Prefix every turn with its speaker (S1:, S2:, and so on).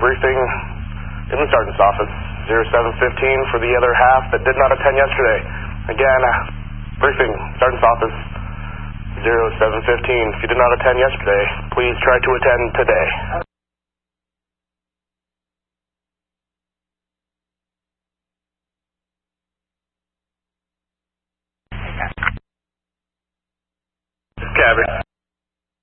S1: briefing in the sergeant's office. 0715 for the other half that did not attend yesterday. Again, briefing, sergeant's office. 0715. If you did not attend yesterday, please try to attend today. Cabot.